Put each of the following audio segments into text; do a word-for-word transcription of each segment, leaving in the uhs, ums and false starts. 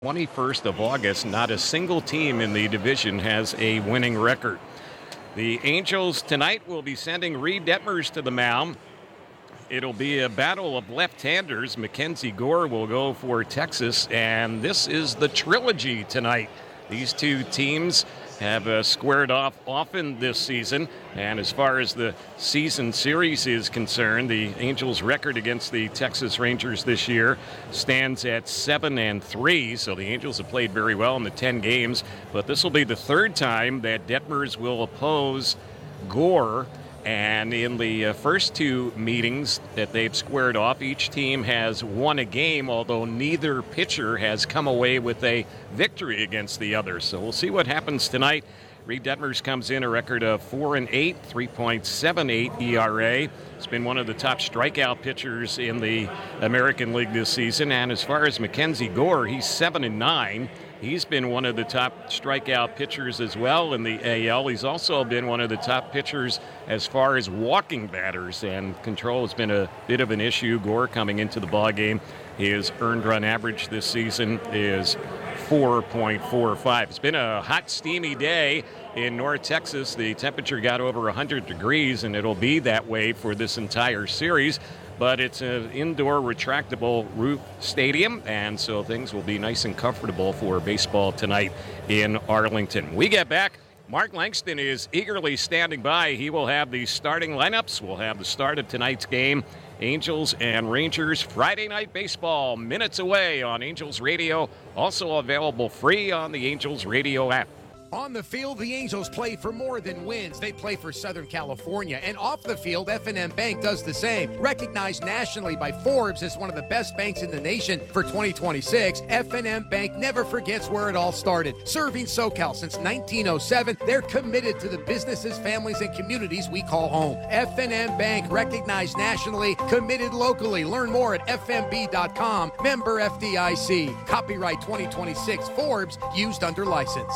twenty-first of August, not a single team in the division has a winning record. The Angels tonight will be sending Reed Detmers to the mound. It'll be a battle of left-handers. Mackenzie Gore will go for Texas, and this is the trilogy tonight. These two teams have uh, squared off often this season, and as far as the season series is concerned, the Angels' record against the Texas Rangers this year stands at seven and three. So the Angels have played very well in the ten games, but this will be the third time that Detmers will oppose Gore. And in the uh, first two meetings that they've squared off, each team has won a game, although neither pitcher has come away with a victory against the other. So we'll see what happens tonight. Reed Detmers comes in a record of four and eight, three point seven eight E R A. He's been one of the top strikeout pitchers in the American League this season. And as far as Mackenzie Gore, he's seven and nine. He's been one of the top strikeout pitchers as well in the A L. He's also been one of the top pitchers as far as walking batters, and control has been a bit of an issue. Gore coming into the ballgame, his earned run average this season is four point four five. It's been a hot, steamy day in North Texas. The temperature got over one hundred degrees, and it'll be that way for this entire series. But it's an indoor retractable roof stadium, and so things will be nice and comfortable for baseball tonight in Arlington. We get back. Mark Langston is eagerly standing by. He will have the starting lineups. We'll have the start of tonight's game. Angels and Rangers, Friday Night Baseball, minutes away on Angels Radio. Also available free on the Angels Radio app. On the field, the Angels play for more than wins. They play for Southern California. And off the field, F and M Bank does the same. Recognized nationally by Forbes as one of the best banks in the nation for twenty twenty-six, F and M Bank never forgets where it all started. Serving SoCal since nineteen oh seven, they're committed to the businesses, families, and communities we call home. F and M Bank, recognized nationally, committed locally. Learn more at F M B dot com. Member F D I C. Copyright twenty twenty-six Forbes, used under license.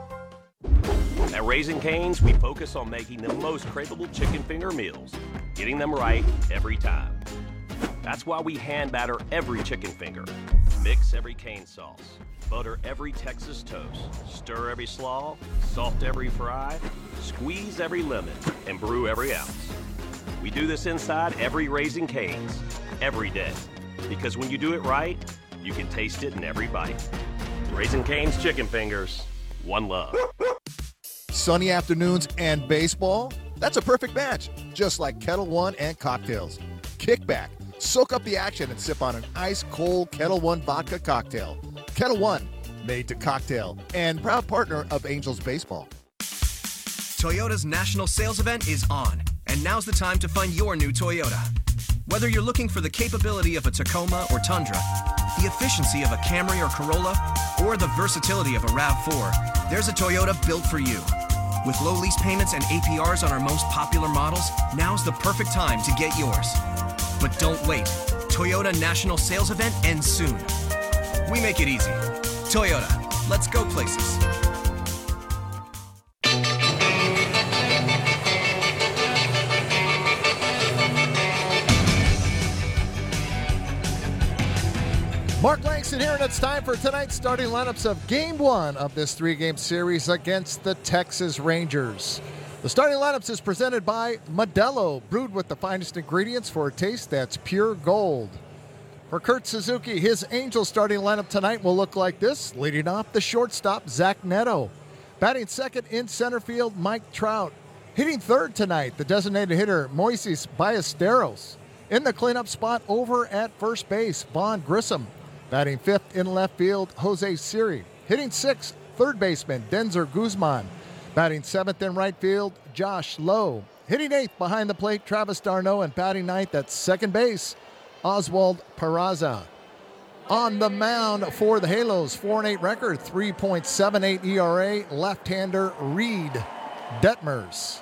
At Raising Cane's, we focus on making the most craveable chicken finger meals, getting them right every time. That's why we hand batter every chicken finger, mix every cane sauce, butter every Texas toast, stir every slaw, salt every fry, squeeze every lemon, and brew every ounce. We do this inside every Raising Cane's, every day, because when you do it right, you can taste it in every bite. Raising Cane's chicken fingers, one love. Sunny afternoons and baseball? That's a perfect match, just like Kettle One and cocktails. Kick back, soak up the action, and sip on an ice-cold Kettle One vodka cocktail. Kettle One, made to cocktail, and proud partner of Angels Baseball. Toyota's national sales event is on, and now's the time to find your new Toyota. Whether you're looking for the capability of a Tacoma or Tundra, the efficiency of a Camry or Corolla, or the versatility of a RAV four, there's a Toyota built for you. With low lease payments and A P Rs on our most popular models, now's the perfect time to get yours. But don't wait. Toyota National Sales Event ends soon. We make it easy. Toyota, let's go places. Mark Langston here, and it's time for tonight's starting lineups of Game one of this three-game series against the Texas Rangers. The starting lineups is presented by Modelo, brewed with the finest ingredients for a taste that's pure gold. For Kurt Suzuki, his Angels starting lineup tonight will look like this. Leading off, the shortstop, Zach Neto. Batting second in center field, Mike Trout. Hitting third tonight, the designated hitter, Moises Ballesteros. In the cleanup spot over at first base, Vaughn Grissom. Batting fifth in left field, Jose Siri. Hitting sixth, third baseman, Denzer Guzman. Batting seventh in right field, Josh Lowe. Hitting eighth behind the plate, Travis d'Arnaud. And batting ninth at second base, Oswald Peraza. On the mound for the Halos, four and eight record, three point seven eight E R A, left-hander Reed Detmers.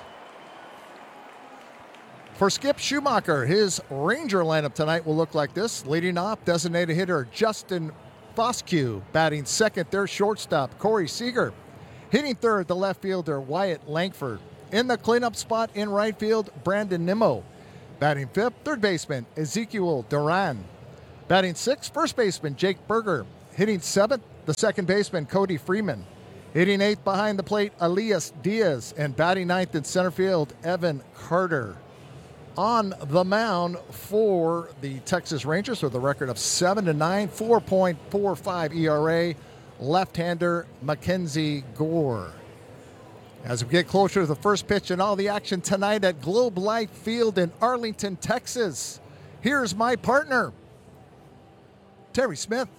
For Skip Schumacher, his Ranger lineup tonight will look like this. Leading off, designated hitter Justin Foscue. Batting second, their shortstop, Corey Seager. Hitting third, the left fielder, Wyatt Langford. In the cleanup spot in right field, Brandon Nimmo. Batting fifth, third baseman, Ezekiel Duran. Batting sixth, first baseman, Jake Berger. Hitting seventh, the second baseman, Cody Freeman. Hitting eighth behind the plate, Elias Diaz. And batting ninth in center field, Evan Carter. On the mound for the Texas Rangers with a record of seven to nine, four point four five E R A, left-hander Mackenzie Gore. As we get closer to the first pitch and all the action tonight at Globe Life Field in Arlington, Texas, here's my partner, Terry Smith.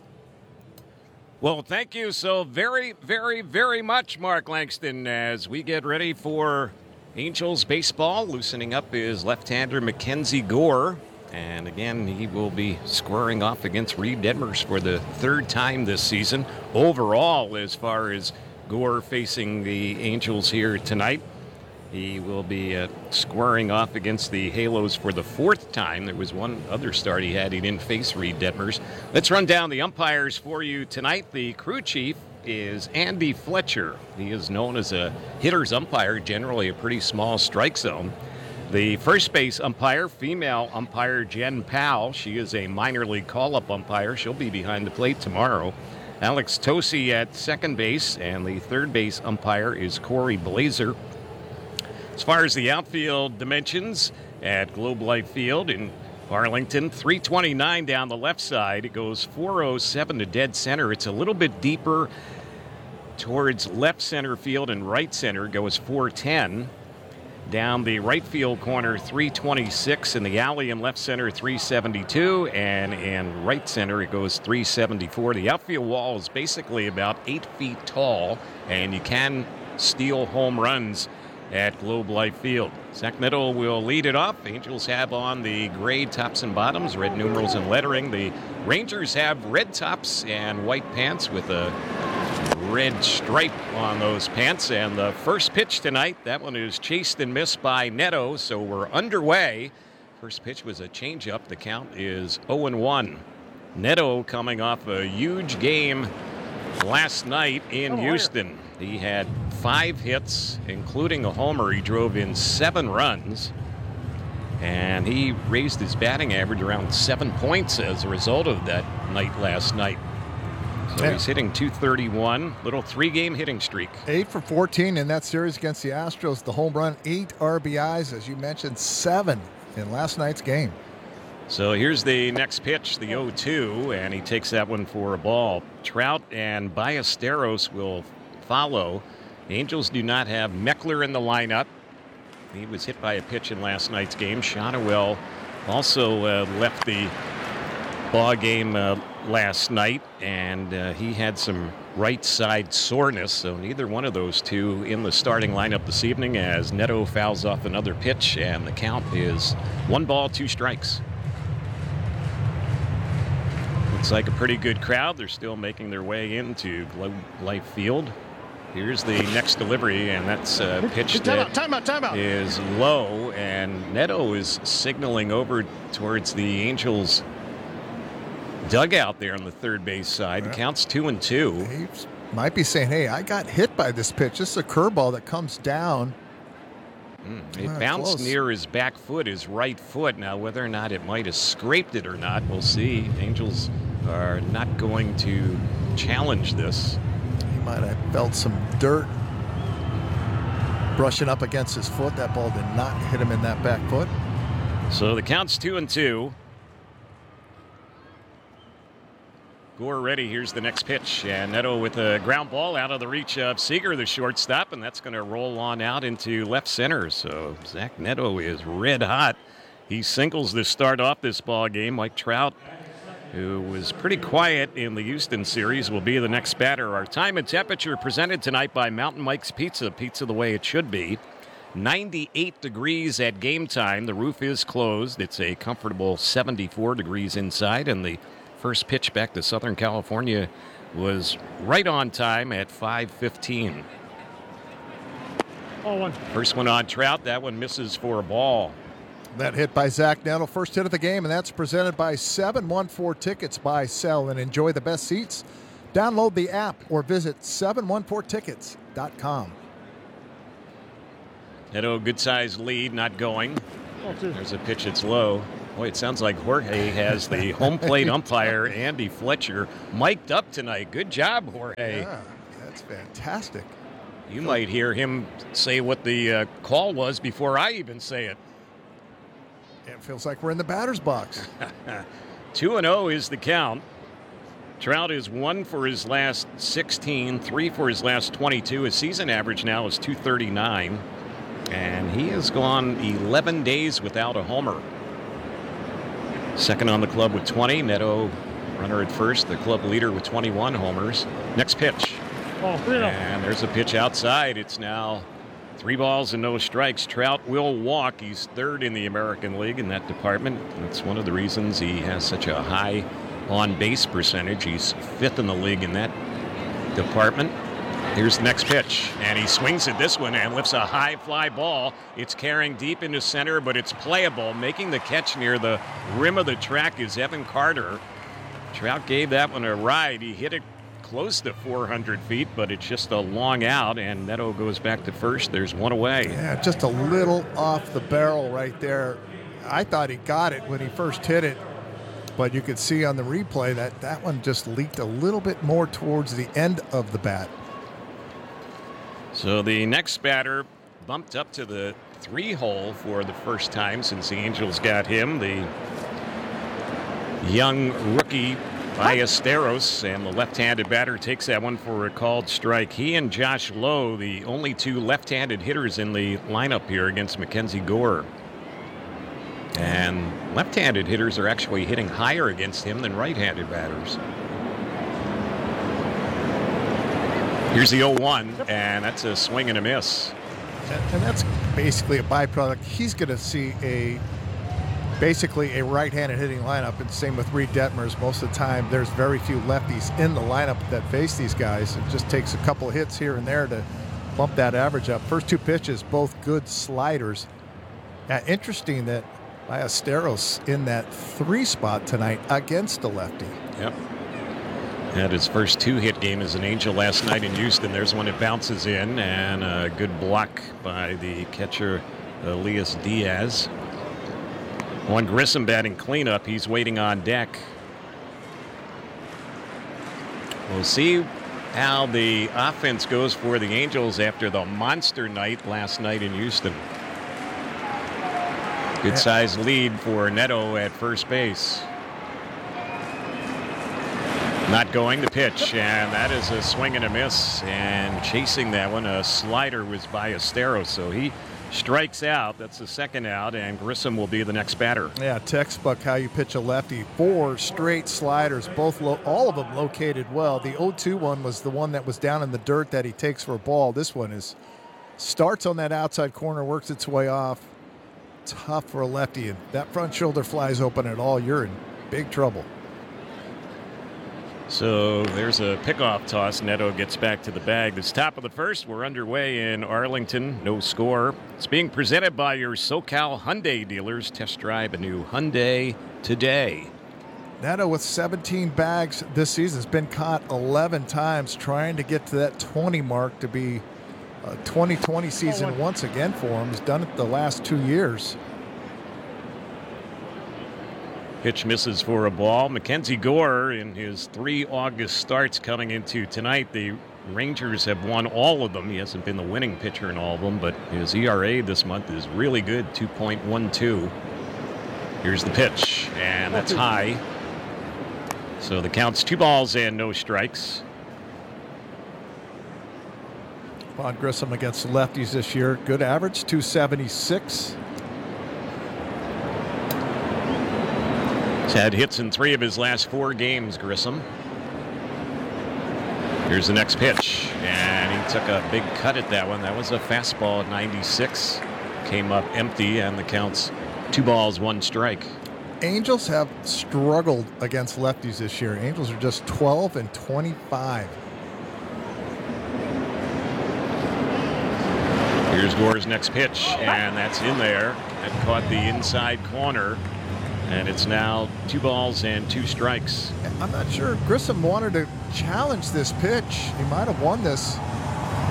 Well, thank you so very, very, very much, Mark Langston, as we get ready for Angels baseball. Loosening up is left-hander Mackenzie Gore. And again, he will be squaring off against Reed Detmers for the third time this season. Overall, as far as Gore facing the Angels here tonight, he will be uh, squaring off against the Halos for the fourth time. There was one other start he had. He didn't face Reed Detmers. Let's run down the umpires for you tonight. The crew chief is Andy Fletcher. He is known as a hitter's umpire, generally a pretty small strike zone. The first base umpire, female umpire Jen Powell. She is a minor league call-up umpire. She'll be behind the plate tomorrow. Alex Tosi at second base, and the third base umpire is Corey Blazer. As far as the outfield dimensions at Globe Life Field in Arlington, three twenty-nine down the left side. It goes four oh seven to dead center. It's a little bit deeper towards left center field, and right center goes four ten. Down the right field corner, three twenty-six. In the alley in left center, three seventy-two. And in right center, it goes three seventy-four. The outfield wall is basically about eight feet tall, and you can steal home runs at Globe Life Field. Zach Neto will lead it off. Angels have on the gray tops and bottoms, red numerals and lettering. The Rangers have red tops and white pants with a red stripe on those pants. And the first pitch tonight, that one is chased and missed by Neto, so we're underway. First pitch was a changeup. The count is oh and one. Neto coming off a huge game last night in Houston. He had five hits, including a homer. He drove in seven runs, and he raised his batting average around seven points as a result of that night last night. So yeah. He's hitting two thirty-one, little three-game hitting streak. eight for fourteen in that series against the Astros. The home run, eight R B Is, as you mentioned, seven in last night's game. So here's the next pitch, the oh two, and he takes that one for a ball. Trout and Ballesteros will follow. The Angels do not have Meckler in the lineup. He was hit by a pitch in last night's game. Shotwell also uh, left the ball game uh, last night, and uh, he had some right side soreness, so neither one of those two in the starting lineup this evening as Neto fouls off another pitch, and the count is one ball, two strikes. Looks like a pretty good crowd. They're still making their way into Globe Life Field. Here's the next delivery, and that's a pitch that time out, time out. is low, and Neto is signaling over towards the Angels dugout there on the third base side. Yeah. Counts two and two. He might be saying, hey, I got hit by this pitch. This is a curveball that comes down. Mm, it ah, bounced close. Near his back foot, his right foot. Now, whether or not it might have scraped it or not, we'll see. Angels are not going to challenge this. He might have felt some dirt brushing up against his foot. That ball did not hit him in that back foot. So the count's two and two. Gore ready. Here's the next pitch. And Neto with a ground ball out of the reach of Seager, the shortstop, and that's going to roll on out into left center. So Zach Neto is red hot. He singles to start off this ball game. Mike Trout, who was pretty quiet in the Houston series, will be the next batter. Our time and temperature presented tonight by Mountain Mike's Pizza. Pizza the way it should be. ninety-eight degrees at game time. The roof is closed. It's a comfortable seventy-four degrees inside, and the first pitch back to Southern California was right on time at five fifteen. Oh, one. First one on Trout. That one misses for a ball. That hit by Zach Neto, first hit of the game, and that's presented by seven one four Tickets. Buy, sell, and enjoy the best seats. Download the app or visit seven one four tickets dot com. Neto, good-sized lead, not going. Oh, two. There's a pitch that's low. Boy, it sounds like Jorge has the home plate umpire, Andy Fletcher, mic'd up tonight. Good job, Jorge. Yeah, that's fantastic. You might hear him say what the uh, call was before I even say it. It feels like we're in the batter's box. two and oh is the count. Trout is one for his last sixteen, three for his last twenty-two. His season average now is two thirty-nine, and he has gone eleven days without a homer. Second on the club with twenty. Neto, runner at first, the club leader with twenty-one homers. Next pitch. Oh, and there's a pitch outside. It's now three balls and no strikes. Trout will walk. He's third in the American League in that department. That's one of the reasons he has such a high on-base percentage. He's fifth in the league in that department. Here's the next pitch, and he swings at this one and lifts a high fly ball. It's carrying deep into center, but it's playable. Making the catch near the rim of the track is Evan Carter. Trout gave that one a ride. He hit it close to four hundred feet, but it's just a long out, and Neto goes back to first. There's one away. Yeah, just a little off the barrel right there. I thought he got it when he first hit it, but you could see on the replay that that one just leaked a little bit more towards the end of the bat. So the next batter bumped up to the three hole for the first time since the Angels got him. The young rookie Ballesteros, and the left-handed batter takes that one for a called strike. He and Josh Lowe, the only two left-handed hitters in the lineup here against Mackenzie Gore. And left-handed hitters are actually hitting higher against him than right-handed batters. Here's the oh one, and that's a swing and a miss. And that's basically a byproduct. He's going to see a basically a right-handed hitting lineup, and same with Reed Detmers. Most of the time, there's very few lefties in the lineup that face these guys. It just takes a couple of hits here and there to bump that average up. First two pitches, both good sliders. Uh, interesting that Ballesteros in that three spot tonight against a lefty. Yep. Had his first two-hit game as an Angel last night in Houston. There's one that bounces in, and a good block by the catcher, Elias Diaz. Juan Grissom batting cleanup. He's waiting on deck. We'll see how the offense goes for the Angels after the monster night last night in Houston. Good sized lead for Neto at first base. Not going to pitch, and that is a swing and a miss. And chasing that one, a slider was Ballesteros, so he strikes out. That's the second out, and Grissom will be the next batter. Yeah, textbook how you pitch a lefty. Four straight sliders, both lo- all of them located well. The oh two one was the one that was down in the dirt that he takes for a ball. This one is starts on that outside corner, works its way off. Tough for a lefty, and that front shoulder flies open at all, you're in big trouble. So there's a pickoff toss. Neto gets back to the bag. It's top of the first. We're underway in Arlington. No score. It's being presented by your SoCal Hyundai dealers. Test drive a new Hyundai today. Neto with seventeen bags this season has been caught eleven times, trying to get to that twenty mark to be a twenty twenty season once again for him. He's done it the last two years. Pitch misses for a ball. Mackenzie Gore in his three August starts coming into tonight. The Rangers have won all of them. He hasn't been the winning pitcher in all of them, but his E R A this month is really good, two point one two. Here's the pitch, and that's high. So the count's two balls and no strikes. Vaughn Grissom against lefties this year. Good average, two seventy-six. He's had hits in three of his last four games, Grissom. Here's the next pitch, and he took a big cut at that one. That was a fastball at ninety-six. Came up empty, and the count's two balls, one strike. Angels have struggled against lefties this year. Angels are just twelve and twenty-five. Here's Gore's next pitch, and that's in there. That caught the inside corner. And it's now two balls and two strikes. I'm not sure Grissom wanted to challenge this pitch. He might have won this.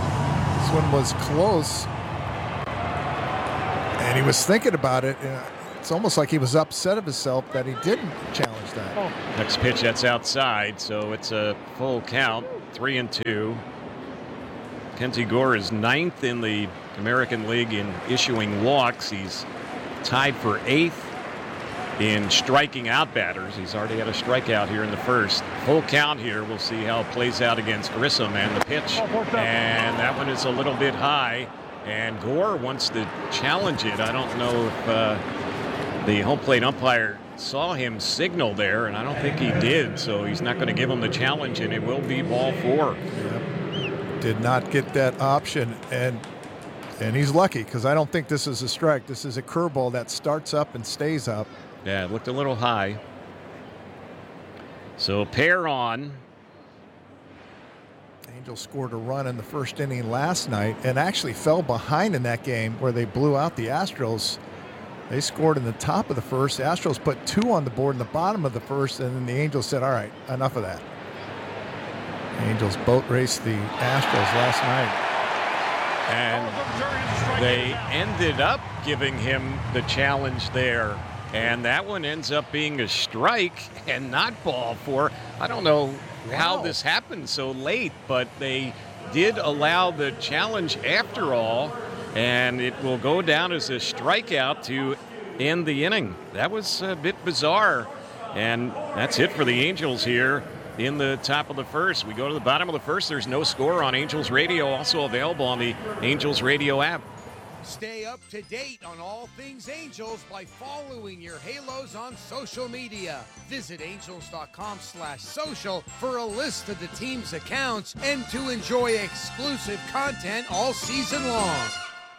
This one was close. And he was thinking about it. it's almost like he was upset of himself that he didn't challenge that. Next pitch, that's outside, so it's a full count, three and two. Mackenzie Gore is ninth in the American League in issuing walks. He's tied for eighth in striking out batters. He's already had a strikeout here in the first. Full count here. We'll see how it plays out against Grissom, and the pitch. And that one is a little bit high, and Gore wants to challenge it. I don't know if uh, the home plate umpire saw him signal there, and I don't think he did, so he's not going to give him the challenge, and it will be ball four. Yep. Did not get that option, and and he's lucky because I don't think this is a strike. This is a curveball that starts up and stays up. Yeah, it looked a little high. So pair on. Angels scored a run in the first inning last night and actually fell behind in that game where they blew out the Astros. They scored in the top of the first. The Astros put two on the board in the bottom of the first, and then the Angels said, all right, enough of that. Angels boat raced the Astros last night. And they ended up giving him the challenge there. And that one ends up being a strike and not ball four. I don't know how Wow. this happened so late, but they did allow the challenge after all, and it will go down as a strikeout to end the inning. That was a bit bizarre. And that's it for the Angels here in the top of the first. We go to the bottom of the first. There's no score on Angels Radio, also available on the Angels Radio app. Stay up to date on all things Angels by following your Halos on social media. Visit angels.com slash social for a list of the team's accounts and to enjoy exclusive content all season long.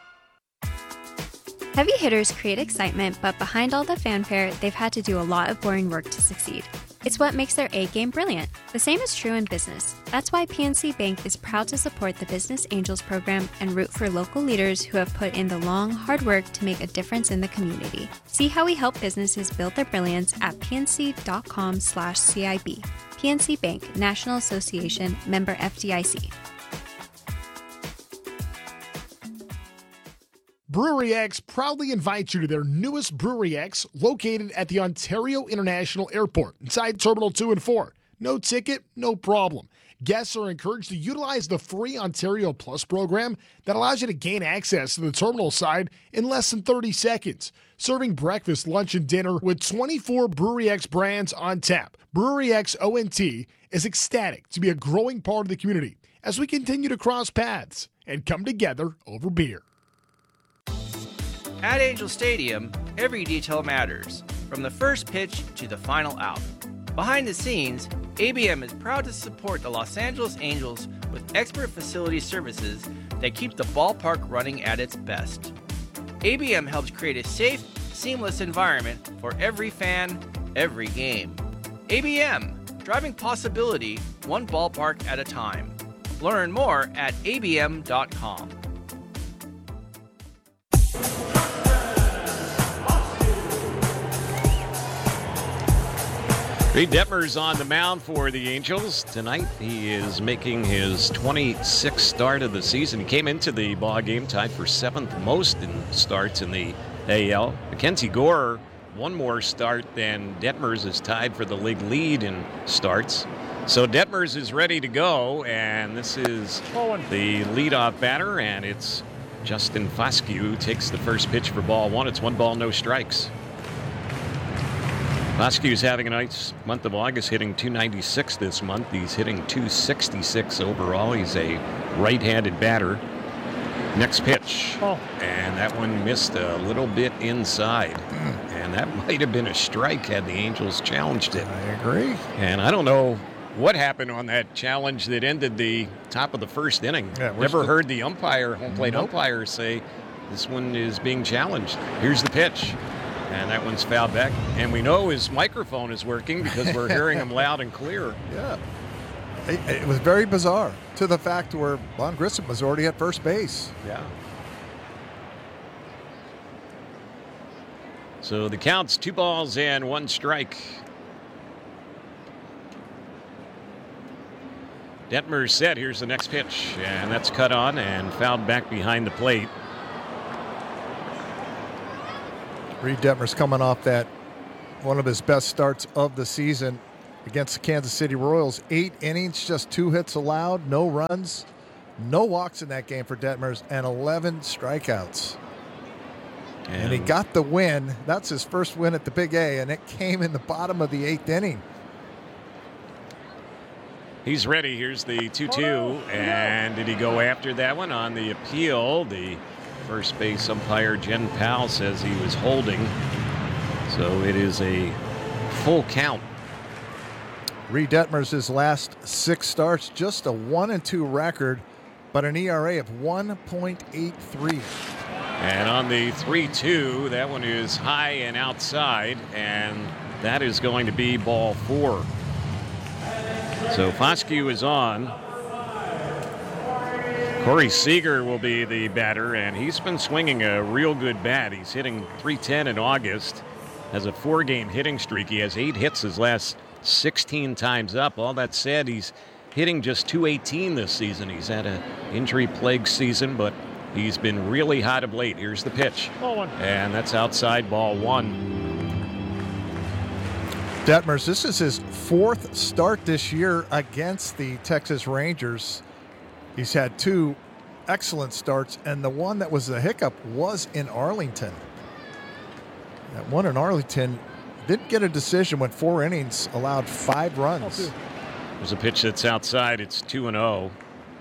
Heavy hitters create excitement, but behind all the fanfare, they've had to do a lot of boring work to succeed. It's what makes their A-game brilliant. The same is true in business. That's why P N C Bank is proud to support the Business Angels program and root for local leaders who have put in the long, hard work to make a difference in the community. See how we help businesses build their brilliance at pnc.com slash CIB. P N C Bank, National Association, member F D I C. Brewery X proudly invites you to their newest Brewery X, located at the Ontario International Airport, inside Terminal two and four. No ticket, no problem. Guests are encouraged to utilize the free Ontario Plus program that allows you to gain access to the terminal side in less than thirty seconds. Serving breakfast, lunch, and dinner with twenty-four Brewery X brands on tap. Brewery X O N T is ecstatic to be a growing part of the community as we continue to cross paths and come together over beer. At Angel Stadium, every detail matters, from the first pitch to the final out. Behind the scenes, A B M is proud to support the Los Angeles Angels with expert facility services that keep the ballpark running at its best. A B M helps create a safe, seamless environment for every fan, every game. A B M, driving possibility one ballpark at a time. Learn more at A B M dot com. Reed Detmers on the mound for the Angels. Tonight he is making his twenty-sixth start of the season. He came into the ball game tied for seventh most in starts in the A L. Mackenzie Gore, one more start than Detmers, is tied for the league lead in starts. So Detmers is ready to go, and this is the leadoff batter, and it's Justin Foscue who takes the first pitch for ball one. It's one ball, no strikes. Foscue's having a nice month of August, hitting two ninety-six this month. He's hitting two sixty-six overall. He's a right-handed batter. Next pitch. Oh. And that one missed a little bit inside. Mm. And that might have been a strike had the Angels challenged it. I agree. And I don't know what happened on that challenge that ended the top of the first inning. Yeah, Never the... heard the umpire, home plate nope. umpire, say this one is being challenged. Here's the pitch. And that one's fouled back. And we know his microphone is working because we're hearing him loud and clear. Yeah. It, it was very bizarre to the fact where Vaughn Grissom was already at first base. Yeah. So the count's two balls and one strike. Detmer's set. Here's the next pitch. And that's cut on and fouled back behind the plate. Reed Detmers coming off that one of his best starts of the season against the Kansas City Royals. Eight innings, just two hits allowed, no runs, no walks in that game for Detmers, and eleven strikeouts. And, and he got the win. That's his first win at the Big A, and it came in the bottom of the eighth inning. He's ready. Here's the two two. And did he go after that one on the appeal? The first base umpire, Jen Powell, says he was holding. So it is a full count. Reed Detmers, his last six starts, just a one and two record, but an E R A of one point eight three. And on the three two, that one is high and outside, and that is going to be ball four. So Foscue is on. Corey Seager will be the batter, and he's been swinging a real good bat. He's hitting three ten in August, has a four-game hitting streak. He has eight hits his last sixteen times up. All that said, he's hitting just two eighteen this season. He's had an injury-plagued season, but he's been really hot of late. Here's the pitch. And that's outside, ball one. Detmers, this is his fourth start this year against the Texas Rangers. He's had two excellent starts, and the one that was a hiccup was in Arlington. That one in Arlington didn't get a decision, went four innings, allowed five runs. There's a pitch that's outside. It's two and oh.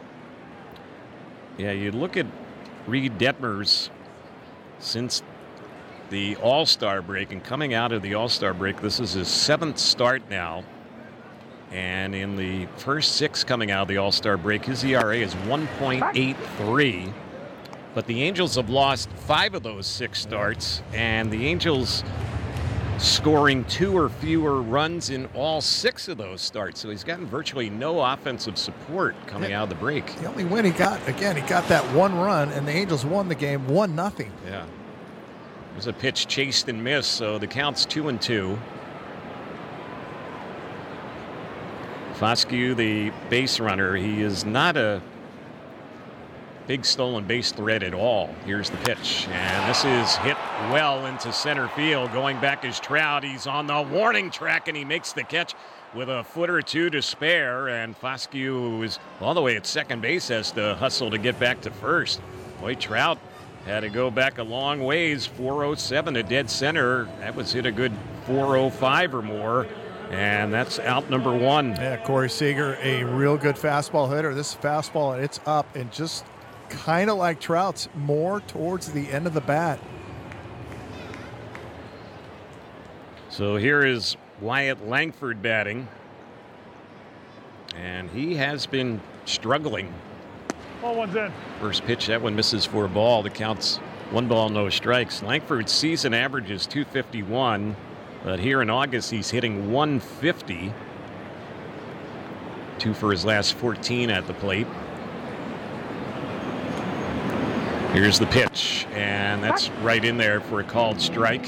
Yeah, you look at Reed Detmers since the All-Star break, and coming out of the All-Star break, this is his seventh start now. And in the first six coming out of the All-Star break, his E R A is one point eight three. But the Angels have lost five of those six starts, and the Angels scoring two or fewer runs in all six of those starts. So he's gotten virtually no offensive support coming out of the break. The only win he got, again, he got that one run, and the Angels won the game one nothing. Yeah. There's a pitch chased and missed, so the count's two and two. Foscue, the base runner, he is not a big stolen base threat at all. Here's the pitch, and this is hit well into center field. Going back is Trout. He's on the warning track, and he makes the catch with a foot or two to spare. And Foscue, who is all the way at second base, has to hustle to get back to first. Boy, Trout had to go back a long ways. four oh seven to dead center. That was hit a good four oh five or more. And that's out number one. Yeah, Corey Seager, a real good fastball hitter. This fastball, it's up, and just kind of like Trout's, more towards the end of the bat. So here is Wyatt Langford batting. And he has been struggling. Ball one's in. First pitch, that one misses for a ball. The count's one ball, no strikes. Langford's season average is two fifty-one. But here in August, he's hitting one fifty. Two for his last fourteen at the plate. Here's the pitch, and that's right in there for a called strike.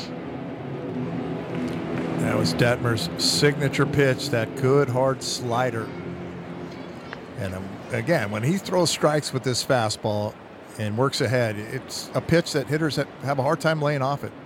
That was Detmers' signature pitch, that good hard slider. And um, again, when he throws strikes with this fastball and works ahead, it's a pitch that hitters have a hard time laying off it.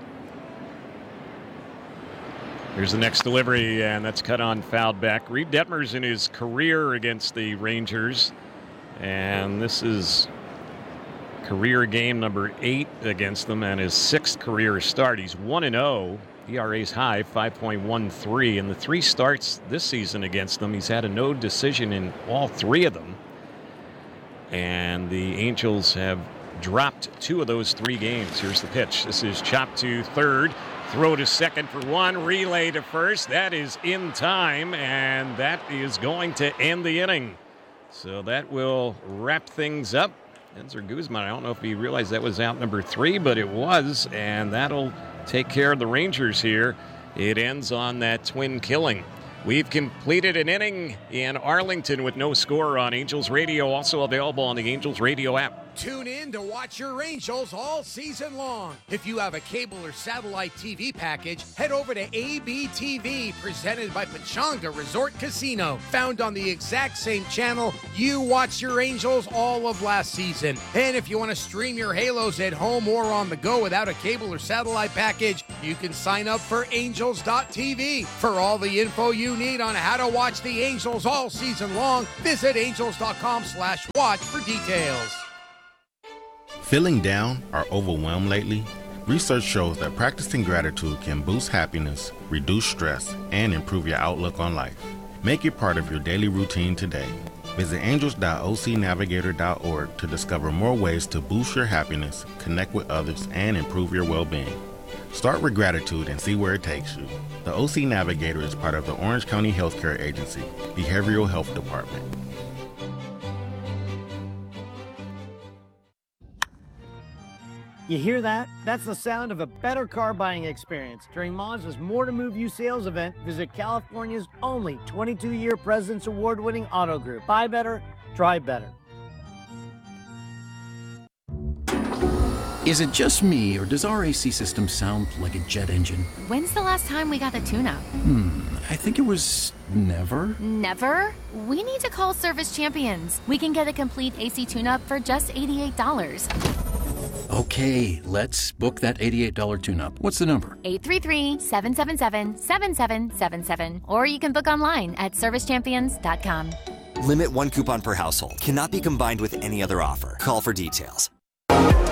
Here's the next delivery, and that's cut on, fouled back. Reed Detmers in his career against the Rangers, and this is career game number eight against them and his sixth career start. He's one and oh. E R A's high, five point one three. In the three starts this season against them, he's had a no decision in all three of them. And the Angels have dropped two of those three games. Here's the pitch. This is chopped to third. Throw to second for one, relay to first. That is in time, and that is going to end the inning. So that will wrap things up. Enzer Guzman, I don't know if he realized that was out number three, but it was, and that'll take care of the Rangers here. It ends on that twin killing. We've completed an inning in Arlington with no score on Angels Radio, also available on the Angels Radio app. Tune in to watch your Angels all season long. If you have a cable or satellite T V package, head over to A B T V, presented by Pechanga Resort Casino. Found on the exact same channel you watched your Angels all of last season. And if you want to stream your Halos at home or on the go without a cable or satellite package, you can sign up for Angels dot T V. For all the info you need on how to watch the Angels all season long, visit angels dot com slash watch for details. Feeling down or overwhelmed lately? Research shows that practicing gratitude can boost happiness, reduce stress, and improve your outlook on life. Make it part of your daily routine today. Visit angels dot o c navigator dot org to discover more ways to boost your happiness, connect with others, and improve your well-being. Start with gratitude and see where it takes you. The O C Navigator is part of the Orange County Healthcare Agency, Behavioral Health Department. You hear that? That's the sound of a better car buying experience. During Mazda's More to Move You sales event, visit California's only twenty-two year President's Award-winning auto group. Buy better, drive better. Is it just me, or does our A C system sound like a jet engine? When's the last time we got a tune-up? Hmm, I think it was never. Never? We need to call Service Champions. We can get a complete A C tune-up for just eighty-eight dollars. Okay, let's book that eighty-eight dollars tune-up. What's the number? eight three three, seven seven seven, seven seven seven seven. Or you can book online at service champions dot com. Limit one coupon per household. Cannot be combined with any other offer. Call for details.